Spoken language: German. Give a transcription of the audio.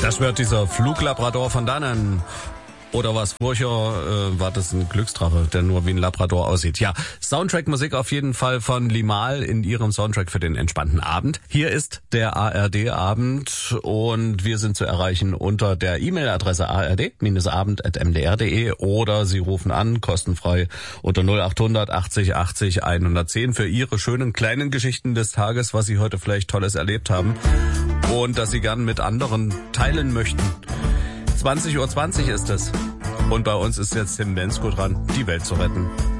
Das wird dieser Fluglabrador von dannen. Oder was Furcher, war das ein Glücksdrache, der nur wie ein Labrador aussieht. Ja, Soundtrack-Musik auf jeden Fall von Limahl in ihrem Soundtrack für den entspannten Abend. Hier ist der ARD-Abend und wir sind zu erreichen unter der E-Mail-Adresse ard-abend@mdr.de oder Sie rufen an, kostenfrei unter 0800 80 80 110 für Ihre schönen kleinen Geschichten des Tages, was Sie heute vielleicht Tolles erlebt haben und das Sie gern mit anderen teilen möchten. 20:20 Uhr ist es. Und bei uns ist jetzt Tim Bensko dran, die Welt zu retten.